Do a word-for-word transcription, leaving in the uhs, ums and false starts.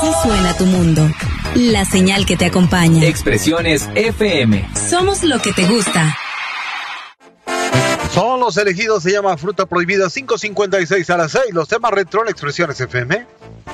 Así suena tu mundo. La señal que te acompaña. Expresiones F M. Somos lo que te gusta. Son los elegidos, se llama Fruta Prohibida, cinco cincuenta y seis a las seis. Los temas retro en Expresiones F M.